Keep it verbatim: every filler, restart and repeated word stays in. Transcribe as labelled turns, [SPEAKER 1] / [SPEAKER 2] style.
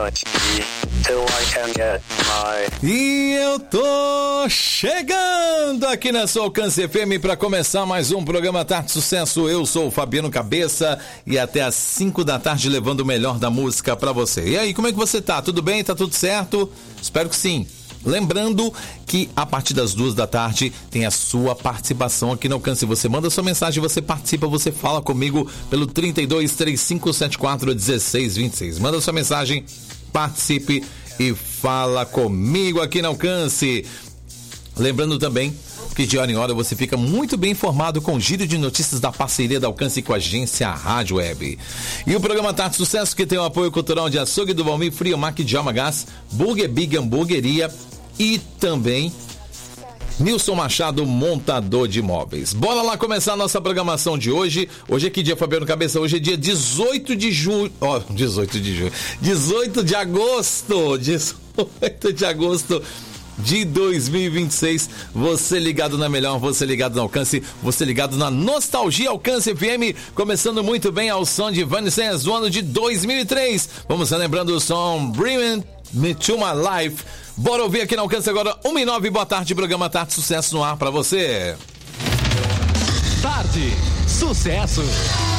[SPEAKER 1] E eu tô chegando aqui na sua Alcance F M para começar mais um programa Tarde Sucesso. Eu sou o Fabiano Cabeça e até às cinco da tarde levando o melhor da música para você. E aí, como é que você tá? Tudo bem? Tá tudo certo? Espero que sim. Lembrando que a partir das duas da tarde tem a sua participação aqui no Alcance. Você manda sua mensagem, você participa, você fala comigo pelo trinta e dois, trinta e cinco, setenta e quatro, dezesseis vinte e seis. Manda sua mensagem, participe e fala comigo aqui no Alcance. Lembrando também que de hora em hora você fica muito bem informado com o giro de notícias da parceria da Alcance com a agência Rádio Web. E o programa Tarde Sucesso, que tem o apoio cultural de Açougue do Valmir, Friomac de Alma Gás, Burger Big Hamburgueria e também Nilson Machado, montador de imóveis. Bora lá começar a nossa programação de hoje. Hoje é que dia, Fabiano Cabeça? Hoje é dia dezoito de julho. Ó, oh, dezoito de julho. dezoito de agosto. dezoito de agosto de dois mil e vinte e seis. Você ligado na melhor, você ligado no Alcance, você ligado na Nostalgia Alcance F M, começando muito bem ao som de Evanescence do ano de dois mil e três. Vamos relembrando o som Bring Me To My Life. Bora ouvir aqui no Alcance agora, uma e nove. Boa tarde, programa Tarde Sucesso no ar pra você.
[SPEAKER 2] Tarde Sucesso.